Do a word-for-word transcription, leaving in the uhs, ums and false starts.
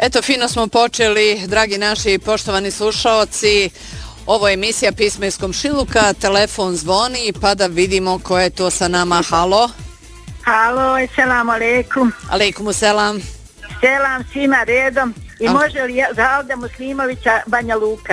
Eto, fino smo počeli, dragi naši poštovani slušaoci. Ovo je emisija Pisma iz komšiluka, telefon zvoni pa da vidimo ko je to sa nama. Halo. Halo, selamu alaikum. Alaikum selam. Selam svima redom. I Al... može li Zalda Muslimovića Banja Luka?